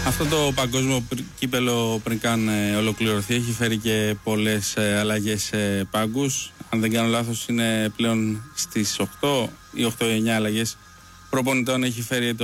Αυτό το παγκόσμιο κύπελο πριν καν ολοκληρωθεί έχει φέρει και πολλές αλλαγές σε πάγκους. Αν δεν κάνω λάθος είναι πλέον στις 8 ή 8 ή 9 αλλαγές προπονητών έχει φέρει